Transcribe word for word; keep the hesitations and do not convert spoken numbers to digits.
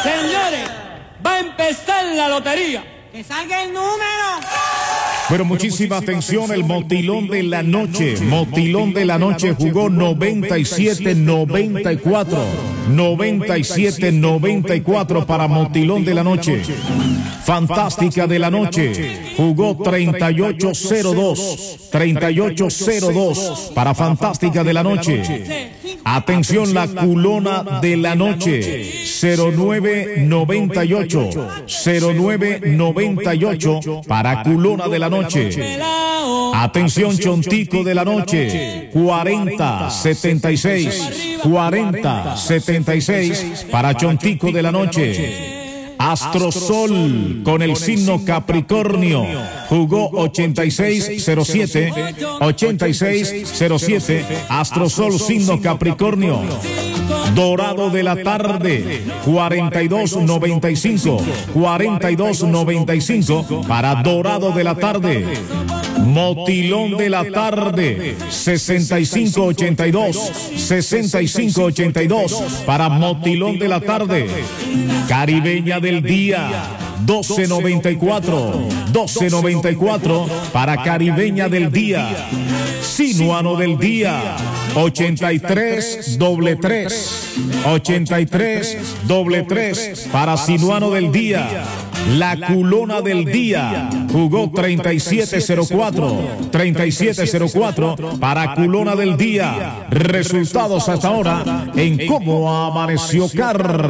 Señores, va a empezar la lotería. ¡Que salga el número! Pero muchísima atención, el motilón de la noche. Motilón de la noche jugó noventa y siete noventa y cuatro. noventa y siete noventa y cuatro para motilón de la noche. Fantástica de la noche jugó treinta y ocho cero dos. treinta y ocho cero dos para Fantástica de la noche. Atención, la culona de la noche. cero nueve noventa y ocho. cero nueve noventa y ocho para culona de la noche. Atención, chontico de la noche. cuarenta setenta y seis. cuarenta setenta y seis para chontico de la noche. Astrosol con el signo Capricornio jugó ochenta y seis cero siete. ochenta y seis cero siete. Astrosol signo Capricornio. Dorado de la tarde cuarenta y dos noventa y cinco. cuarenta y dos noventa y cinco para Dorado de la tarde. Motilón de la tarde sesenta y cinco ochenta y dos. sesenta y cinco ochenta y dos para Motilón de la tarde. Caribeña del día doce noventa y cuatro. doce noventa y cuatro para Caribeña del día. Sinuano del día ochenta y tres doble tres. ochenta y tres doble tres para Sinuano del día. La culona del día jugó treinta y siete cero cuatro. treinta y siete cero cuatro para culona del día. Resultados hasta ahora en Cómo Amaneció Car.